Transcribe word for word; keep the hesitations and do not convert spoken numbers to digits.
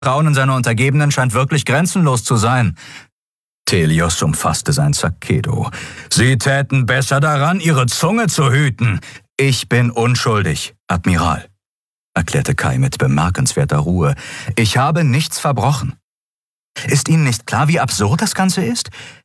Vertrauen seiner Untergebenen scheint wirklich grenzenlos zu sein. Thelios umfasste sein Zakkedo. »Sie täten besser daran, ihre Zunge zu hüten. Ich bin unschuldig, Admiral«, erklärte Kai mit bemerkenswerter Ruhe. »Ich habe nichts verbrochen. Ist Ihnen nicht klar, wie absurd das Ganze ist?